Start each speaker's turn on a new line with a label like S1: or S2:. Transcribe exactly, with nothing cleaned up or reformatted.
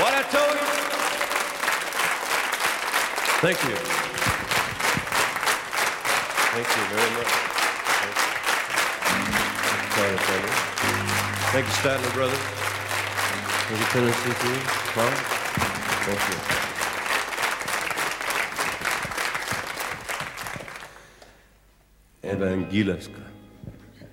S1: What I told you? Thank you. Thank you very much. Thank you. Sorry, thank you. Thank you, Statler Brothers. Thank you, Tennessee Three. Mom. Thank you. Evangelista.